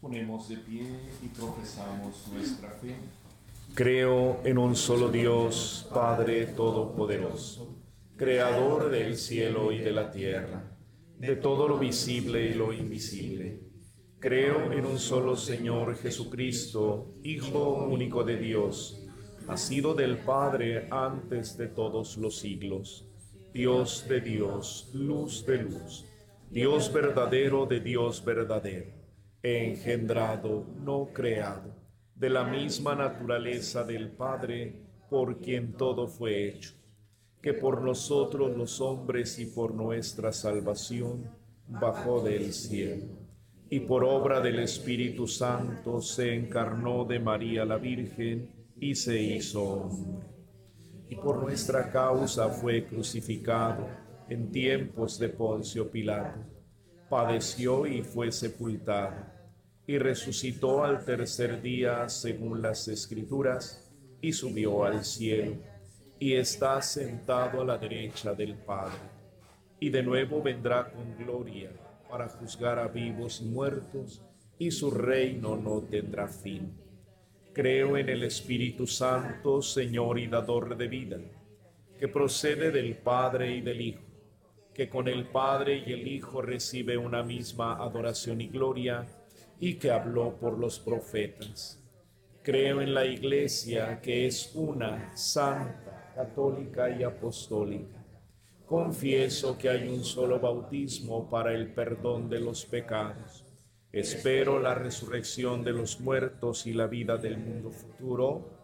Ponemos de pie y profesamos nuestra fe. Creo en un solo Dios, Padre Todopoderoso, Creador del cielo y de la tierra, de todo lo visible y lo invisible. Creo en un solo Señor Jesucristo, Hijo único de Dios, nacido del Padre antes de todos los siglos, Dios de Dios, luz de luz, Dios verdadero de Dios verdadero, engendrado, no creado, de la misma naturaleza del Padre, por quien todo fue hecho, que por nosotros los hombres y por nuestra salvación bajó del cielo, y por obra del Espíritu Santo se encarnó de María la Virgen y se hizo hombre. Y por nuestra causa fue crucificado en tiempos de Poncio Pilato, padeció y fue sepultado, y resucitó al tercer día según las Escrituras, y subió al cielo, y está sentado a la derecha del Padre, y de nuevo vendrá con gloria para juzgar a vivos y muertos, y su reino no tendrá fin. Creo en el Espíritu Santo, Señor y dador de vida, que procede del Padre y del Hijo, que con el Padre y el Hijo recibe una misma adoración y gloria, y que habló por los profetas. Creo en la Iglesia, que es una, santa, católica y apostólica. Confieso que hay un solo bautismo para el perdón de los pecados. Espero la resurrección de los muertos y la vida del mundo futuro.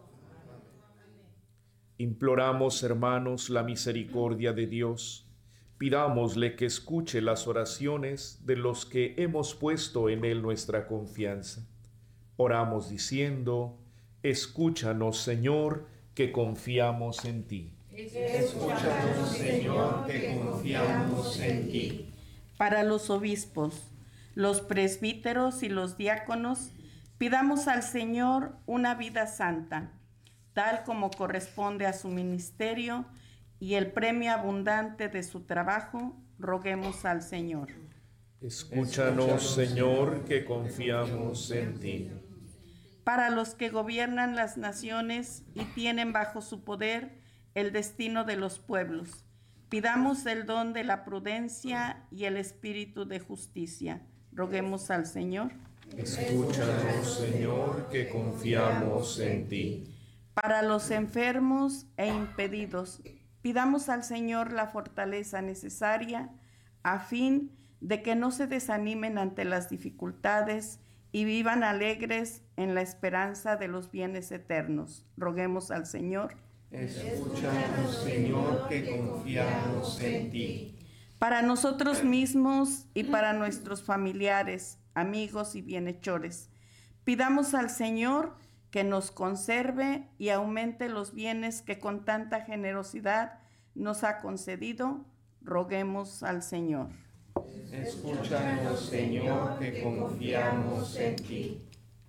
Imploramos, hermanos, la misericordia de Dios. Pidámosle que escuche las oraciones de los que hemos puesto en Él nuestra confianza. Oramos diciendo: escúchanos, Señor, que confiamos en ti. Escúchanos, Señor, que confiamos en ti. Para los obispos, los presbíteros y los diáconos, pidamos al Señor una vida santa, tal como corresponde a su ministerio, y el premio abundante de su trabajo, roguemos al Señor. Escúchanos, Señor, que confiamos en ti. Para los que gobiernan las naciones y tienen bajo su poder el destino de los pueblos, pidamos el don de la prudencia y el espíritu de justicia. Roguemos al Señor. Escúchanos, Señor, que confiamos en ti. Para los enfermos e impedidos, pidamos al Señor la fortaleza necesaria a fin de que no se desanimen ante las dificultades y vivan alegres en la esperanza de los bienes eternos. Roguemos al Señor. Escúchanos, Señor, que confiamos en ti. Para nosotros mismos y para nuestros familiares, amigos y bienhechores, pidamos al Señor que nos conserve y aumente los bienes que con tanta generosidad nos ha concedido. Roguemos al Señor. Escúchanos, Señor, que confiamos en ti.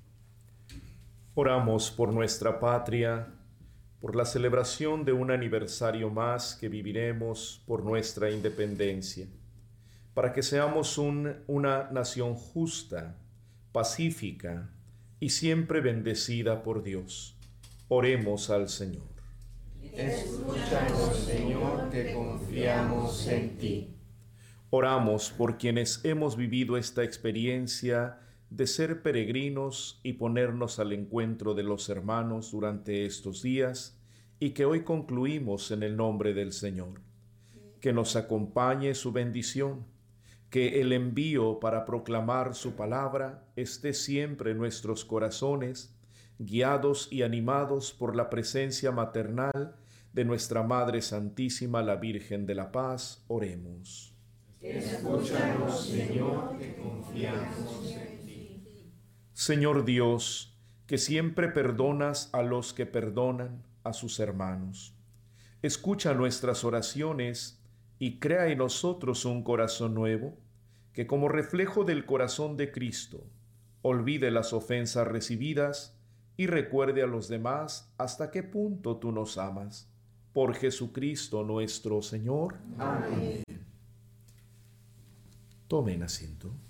Oramos por nuestra patria, por la celebración de un aniversario más que viviremos por nuestra independencia, para que seamos una nación justa, pacífica y siempre bendecida por Dios. Oremos al Señor. Escúchanos, Señor, que confiamos en ti. Oramos por quienes hemos vivido esta experiencia de ser peregrinos y ponernos al encuentro de los hermanos durante estos días y que hoy concluimos en el nombre del Señor. Que nos acompañe su bendición, que el envío para proclamar su palabra esté siempre en nuestros corazones, guiados y animados por la presencia maternal de nuestra Madre Santísima, la Virgen de la Paz. Oremos. Escúchanos, Señor, que confiamos en ti. Señor Dios, que siempre perdonas a los que perdonan a sus hermanos, escucha nuestras oraciones y crea en nosotros un corazón nuevo, que como reflejo del corazón de Cristo, olvide las ofensas recibidas y recuerde a los demás hasta qué punto tú nos amas. Por Jesucristo nuestro Señor. Amén. Tomen asiento.